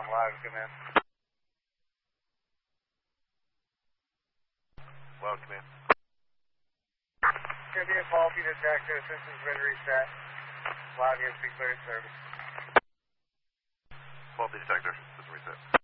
live, come in. Loud, come in. Could be a faulty detector, system's been reset. Loud, ESP cleared service. Faulty detector, system reset.